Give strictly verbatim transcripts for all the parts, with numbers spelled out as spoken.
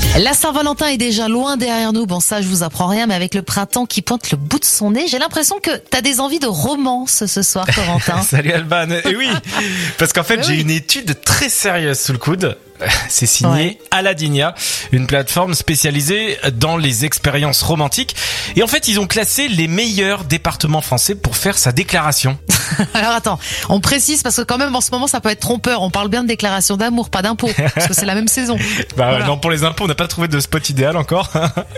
La Saint-Valentin est déjà loin derrière nous. Bon, ça, je vous apprends rien, mais avec le printemps qui pointe le bout de son nez, j'ai l'impression que t'as des envies de romance ce soir, Corentin. Salut Alban. Et oui, parce qu'en fait, oui, j'ai oui. une étude très sérieuse sous le coude. C'est signé Ouais. Aladinia, une plateforme spécialisée dans les expériences romantiques. Et en fait, ils ont classé les meilleurs départements français pour faire sa déclaration. Alors attends, on précise parce que quand même en ce moment ça peut être trompeur. On parle bien de déclaration d'amour, pas d'impôt, parce que c'est la même saison. Bah Voilà. non, pour les impôts, on n'a pas trouvé de spot idéal encore.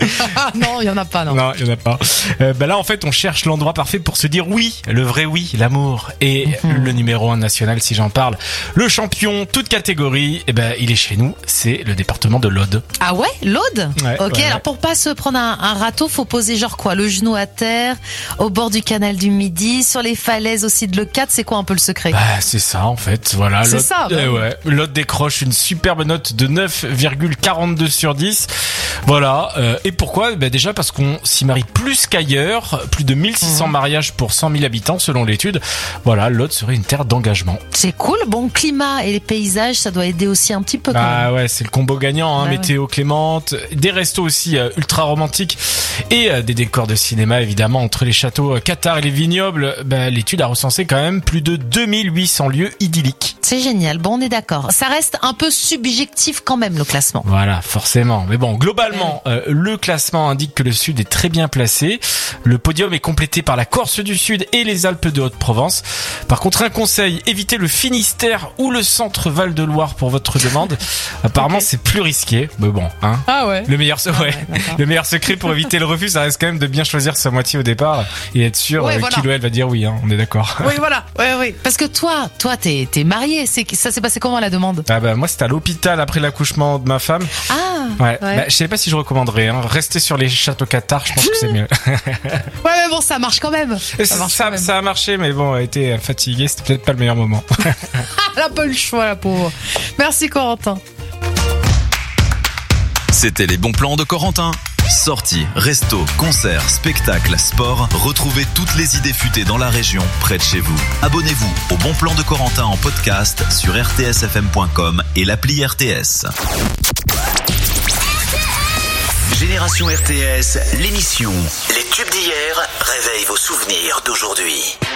Ah non, il y en a pas, non. Non, il y en a pas. Euh, bah là, en fait, on cherche l'endroit parfait pour se dire oui, le vrai oui, l'amour. Et Mhm. le numéro un national, si j'en parle, le champion, toute catégorie, eh ben, il est chez nous. C'est le département de l'Aude. Ah ouais, l'Aude. Ouais, Ok, ouais, alors ouais. pour pas se prendre un, un râteau, faut poser genre quoi, le genou à terre, au bord du canal du Midi, sur les falaises aussi de l'E quatre. C'est quoi un peu le secret? Bah, c'est ça, en fait. Voilà. C'est L'Aude- ça, bah eh oui. ouais. L'Aude décroche une superbe note de neuf virgule quarante-deux sur dix. Voilà. Euh, et pourquoi? Bah, déjà parce qu'on s'y marie plus qu'ailleurs. Plus de mille six cents Mhm. mariages pour cent mille habitants, selon l'étude. Voilà. L'Aude serait une terre d'engagement. C'est cool. Bon, climat et les paysages, ça doit aider aussi un petit peu quand même. Ah ouais, c'est le combo gagnant, hein, Bah météo clémente, des restos aussi euh, ultra romantiques et euh, des décors de cinéma évidemment entre les châteaux euh, Qatar et les vignobles. Bah, l'étude a recensé quand même plus de deux mille huit cents lieux idylliques. C'est génial. Bon, on est d'accord. Ça reste un peu subjectif quand même, le classement. Voilà, forcément. Mais bon, globalement, euh, le classement indique que le Sud est très bien placé. Le podium est complété par la Corse du Sud et les Alpes de Haute-Provence. Par contre, un conseil, évitez le Finistère ou le centre Val-de-Loire pour votre demande. Apparemment, Ok. c'est plus risqué. Mais bon, hein. Ah ouais. Le meilleur, se- ouais. ouais, d'accord. Le meilleur secret pour éviter le refus, ça reste quand même de bien choisir sa moitié au départ et être sûr Ouais, euh, voilà. qu'il ou elle va dire oui, hein, on est d'accord. Oui, voilà. Oui, oui. Parce que toi, toi, t'es, t'es marié. C'est, ça s'est passé comment la demande? Ah bah moi c'était à l'hôpital après l'accouchement de ma femme. Ah. Ouais. Ouais. Bah, je sais pas si je recommanderais. Hein. Rester sur les châteaux Qatar, je pense que c'est mieux. Ouais, mais bon, ça marche quand même. Et Ça ça, marche ça, quand même. ça a marché, mais bon, elle était fatiguée, c'était peut-être pas le meilleur moment. Elle a pas eu le choix, la pauvre. Merci, Corentin. C'était les bons plans de Corentin. Sorties, restos, concerts, spectacles, sport. Retrouvez toutes les idées futées dans la région, près de chez vous. Abonnez-vous au Bon Plan de Corentin en podcast sur r t s f m point com et l'appli R T S. Génération R T S, l'émission Les tubes d'hier réveillent vos souvenirs d'aujourd'hui.